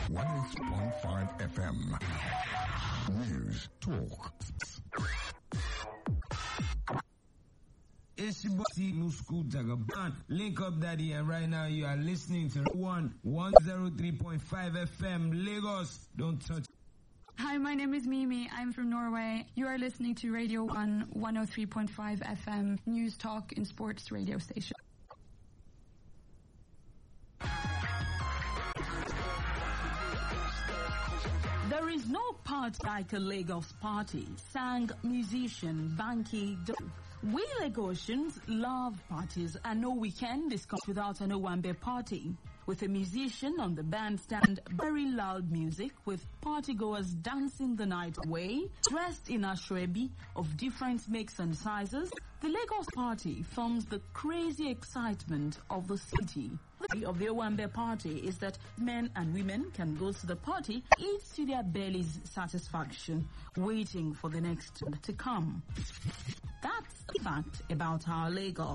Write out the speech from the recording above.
106.5 FM. News, talk. It's your boy Musku Jagaban. Link up, Daddy, and right now you are listening to 103.5 FM Lagos. Don't touch. Hi, my name is Mimi. I'm from Norway. You are listening to Radio 1 103.5 FM News Talk in Sports radio station. There is no party like a Lagos party, sang musician Banky Do. We Lagosians love parties and no weekend is complete without an Owambe party. With a musician on the bandstand, very loud music with partygoers dancing the night away, dressed in ashwebi of different makes and sizes, the Lagos party forms the crazy excitement of the city. The beauty of the Owambe party is that men and women can go to the party, eat to their belly's satisfaction, waiting for the next to come. That's the fact about our Lagos.